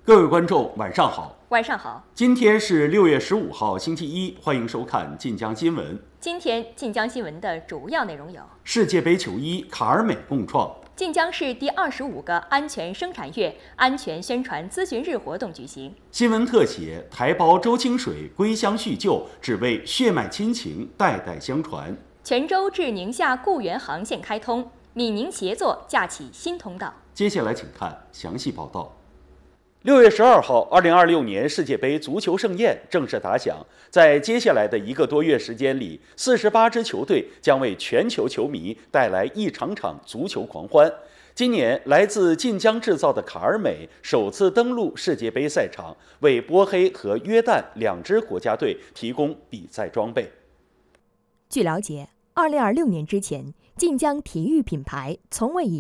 各位观众，晚上好。 晚上好。 今天是6月15号，星期一，欢迎收看晋江新闻。 今天晋江新闻的主要内容有： 世界杯球衣卡尔美共创， 晋江市第25个安全生产月安全宣传咨询日活动举行； 新闻特写台胞周清水归乡叙旧，只为血脉亲情代代相传； 泉州至宁夏固原航线开通，闽宁协作架起新通道。 接下来请看详细报道。6月12号，2026年世界杯足球盛宴正式打响。在接下来的1个多月时间里，48支球队将为全球球迷带来一场场足球狂欢。今年，来自晋江制造的卡尔美首次登陆世界杯赛场，为波黑和约旦2支国家队提供比赛装备。 据了解，2026年之前，晋江体育品牌从未以